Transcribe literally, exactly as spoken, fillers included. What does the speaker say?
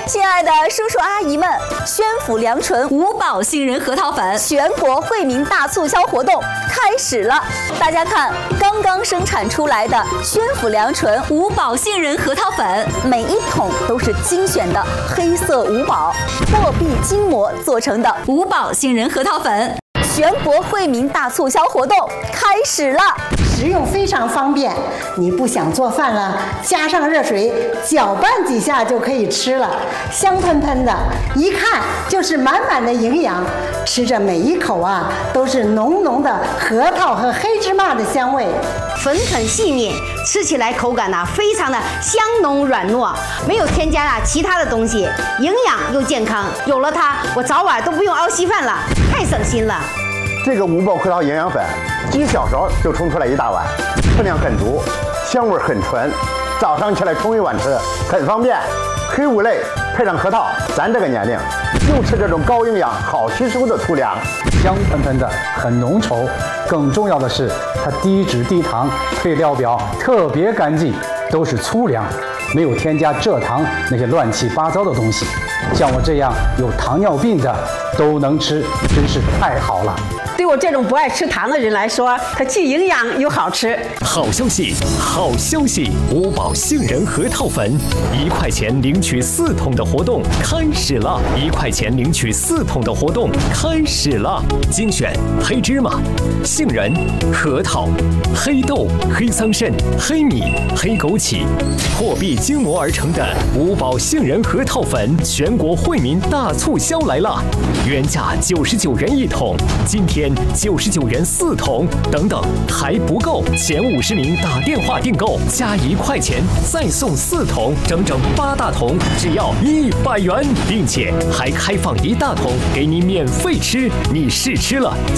亲爱的叔叔阿姨们，宣府良醇五宝杏仁核桃粉全国惠民大促销活动开始了！大家看，刚刚生产出来的宣府良醇五宝杏仁核桃粉，每一桶都是精选的黑色五宝货币筋膜做成的五宝杏仁核桃粉。全国惠民大促销活动开始了， 食用非常方便。你不想做饭了，加上热水搅拌几下就可以吃了，香喷喷的，一看就是满满的营养。吃着每一口啊，都是浓浓的核桃和黑芝麻的香味， 粉很细腻，吃起来口感呢、啊、非常的香浓软糯，没有添加啊其他的东西，营养又健康。有了它，我早晚都不用熬稀饭了，太省心了。 这个五宝核桃营养粉，几小勺就冲出来一大碗，分量很足，香味很纯，早上起来冲一碗吃，很方便。黑五类配上核桃，咱这个年龄就吃这种高营养、好吸收的粗粮， 香喷喷的，很浓稠。更重要的是，它低脂低糖，配料表特别干净，都是粗粮，没有添加蔗糖那些乱七八糟的东西。像我这样有糖尿病的都能吃，真是太好了。 对我这种不爱吃糖的人来说，它既营养又好吃。 好消息，好消息！五宝杏仁核桃粉，一块钱领取四桶的活动开始了！一块钱领取四桶的活动开始了！精选黑芝麻、杏仁、核桃、黑豆、黑桑葚、黑米、黑枸杞，货币筋膜而成的五宝杏仁核桃粉，全国惠民大促销来了！原价九十九元一桶，今天九十九元四桶，等等还不够，前五十名打电话订购加一块钱再送四桶，整整八大桶，只要一百元，并且还开放一大桶给你免费吃，你试吃了